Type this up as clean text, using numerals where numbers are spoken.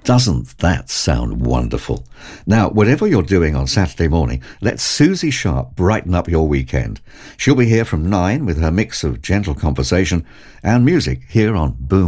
Doesn't that sound wonderful? Now, whatever you're doing on Saturday morning, let Susie Sharp brighten up your weekend. She'll be here from 9 with her mix of gentle conversation and music here on Boom